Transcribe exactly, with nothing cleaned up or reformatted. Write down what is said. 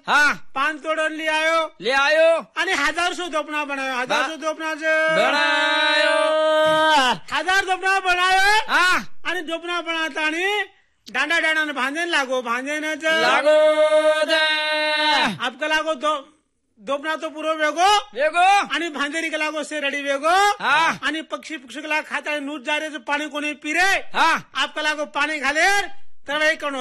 हाँ पान तोड़न ले आयो ले आयो आणि हजार सो धोपना बनायो हजार सो धोपना बनायो हजार धोपना बनायो हाँ आणि धोपना बनाता आणि डांडा डांडा भांजन लागो भांजन लागो दे आपका लागो दो धोपना तो पुरो वेगो वेगो आणि भांजेरी का लागो से रेडी वेगो हाँ आणि पक्षी पक्षी का खाता नूत जा रे पाणी कोणी पिरे हाँ आपका लागो पाणी घाले तर